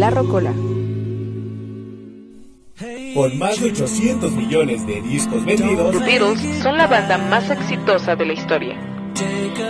La Rocola. Con más de 800 millones de discos vendidos, The Beatles son la banda más exitosa de la historia.